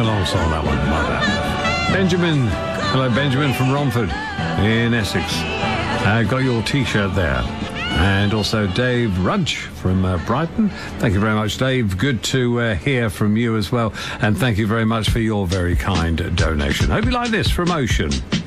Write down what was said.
sing-along song, that one, Mother. Benjamin, hello, Benjamin from Romford in Essex. Got your T-shirt there. And also Dave Rudge from Brighton. Thank you very much, Dave. Good to hear from you as well. And thank you very much for your very kind donation. Hope you like this from Ocean.